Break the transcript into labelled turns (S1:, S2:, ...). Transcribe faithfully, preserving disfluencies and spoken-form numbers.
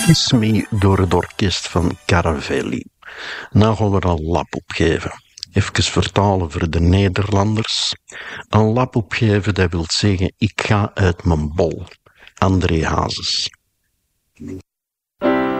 S1: Kiss Me door het orkest van Caravelli. Nou gaan we er een lap opgeven. Even vertalen voor de Nederlanders. Een lap opgeven, dat wil zeggen, ik ga uit mijn bol. André Hazes.